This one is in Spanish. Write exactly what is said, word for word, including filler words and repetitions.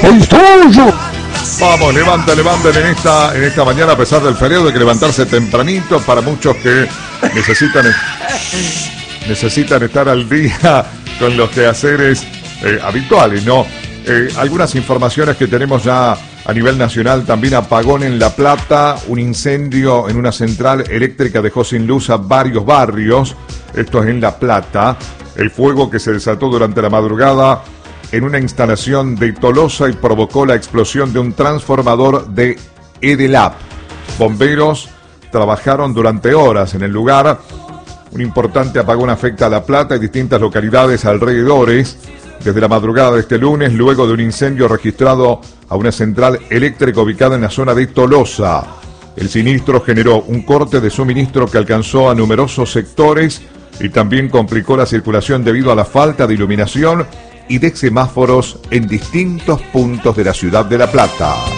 soy tuyo. Vamos, levanta, levanta en esta, en esta mañana, a pesar del feriado, hay que levantarse tempranito para muchos que necesitan, necesitan estar al día con los quehaceres eh, habituales, ¿no? Eh, algunas informaciones que tenemos ya a nivel nacional: también apagón en La Plata, un incendio en una central eléctrica dejó sin luz a varios barrios, esto es en La Plata. El fuego que se desató durante la madrugada en una instalación de Tolosa y provocó la explosión de un transformador de Edelap. Bomberos trabajaron durante horas en el lugar. Un importante apagón afecta a La Plata y distintas localidades alrededores desde la madrugada de este lunes, luego de un incendio registrado a una central eléctrica ubicada en la zona de Tolosa. El siniestro generó un corte de suministro que alcanzó a numerosos sectores y también complicó la circulación debido a la falta de iluminación y de semáforos en distintos puntos de la ciudad de La Plata.